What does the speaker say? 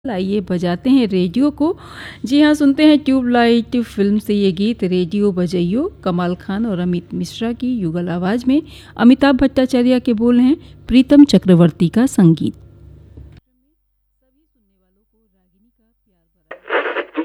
आइए बजाते हैं रेडियो को। जी हाँ, सुनते हैं ट्यूबलाइट फिल्म से ये गीत रेडियो बजाइयो। कमाल खान और अमित मिश्रा की युगल आवाज़ में अमिताभ भट्टाचार्य के बोल हैं, प्रीतम चक्रवर्ती का संगीत।